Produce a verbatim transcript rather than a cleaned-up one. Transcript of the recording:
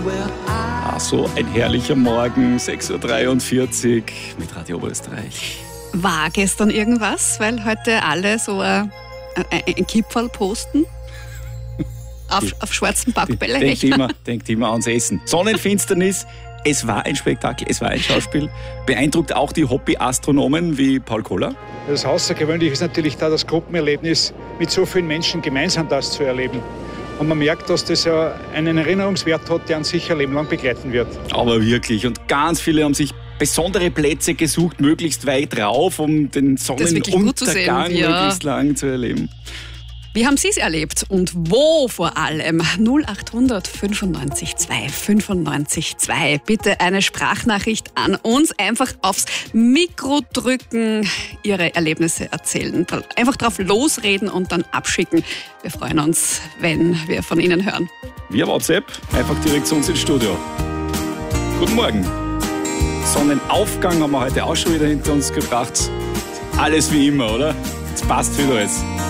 Ah, so ein herrlicher Morgen, sechs Uhr dreiundvierzig mit Radio Oberösterreich. War gestern irgendwas, weil heute alle so ein, ein Kipferl posten? Auf, die, auf schwarzen Backbälle. Denkt immer, denkt immer ans Essen. Sonnenfinsternis, es war ein Spektakel, es war ein Schauspiel. Beeindruckt auch die Hobby-Astronomen wie Paul Koller. Das Außergewöhnliche ist natürlich da das Gruppenerlebnis, mit so vielen Menschen gemeinsam das zu erleben. Und man merkt, dass das ja einen Erinnerungswert hat, der uns sicher ein Leben lang begleiten wird. Aber wirklich. Und ganz viele haben sich besondere Plätze gesucht, möglichst weit rauf, um den Sonnenuntergang ja. möglichst lang zu erleben. Wie haben Sie es erlebt und wo vor allem? null acht hundert fünfundneunzig zwei fünfundneunzig zwei. Bitte eine Sprachnachricht an uns. Einfach aufs Mikro drücken, Ihre Erlebnisse erzählen. Einfach drauf losreden und dann abschicken. Wir freuen uns, wenn wir von Ihnen hören. Via WhatsApp, einfach direkt zu uns ins Studio. Guten Morgen. Sonnenaufgang haben wir heute auch schon wieder hinter uns gebracht. Alles wie immer, oder? Jetzt passt wieder alles.